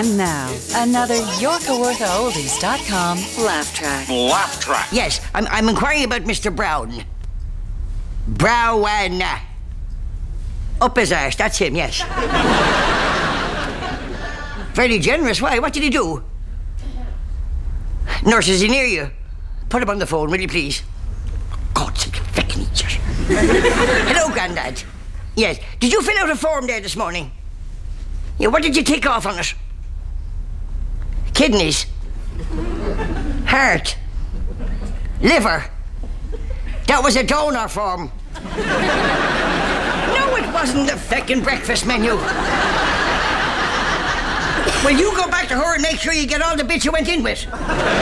And now, another YorkaWorkaOldies.com laugh track. Laugh track. Yes, I'm inquiring about Mr. Brown. Brown. Up his arse, that's him, yes. Very generous. Why? What did he do? Nurse, is he near you? Put him on the phone, will you please? God's sake, fucking idiot. Hello, Grandad. Yes. Did you fill out a form there this morning? Yeah, what did you take off on it? Kidneys. Heart. Liver. That was a donor form. No, it wasn't the feckin' breakfast menu. Well, you go back to her and make sure you get all the bits you went in with.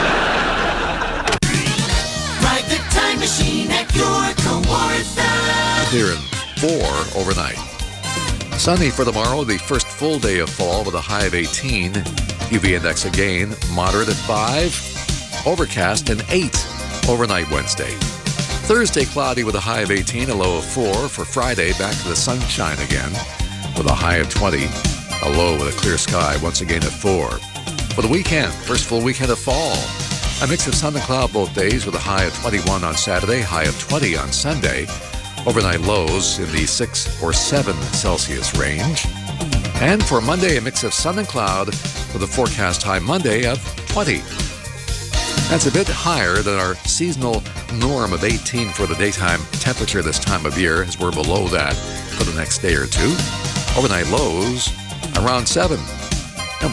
Ride the time machine at your Kawartha. Clear in 4 overnight. Sunny for tomorrow, the first full day of fall with a high of 18. UV index again, moderate at 5. Overcast and 8 overnight Wednesday. Thursday cloudy with a high of 18, a low of 4. For Friday, back to the sunshine again with a high of 20. A low with a clear sky once again at 4. For the weekend, first full weekend of fall. A mix of sun and cloud both days with a high of 21 on Saturday, high of 20 on Sunday. Overnight lows in the 6 or 7 Celsius range. And for Monday, a mix of sun and cloud with a forecast high Monday of 20. That's a bit higher than our seasonal norm of 18 for the daytime temperature this time of year, as we're below that for the next day or two. Overnight lows around 7.